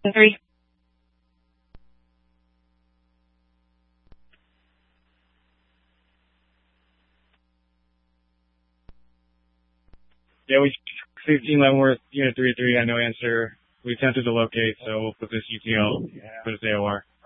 3. Yeah, we 16 Leavenworth, Unit 3-3, got no answer. We attempted to locate, so we'll put this UTL for this AOR.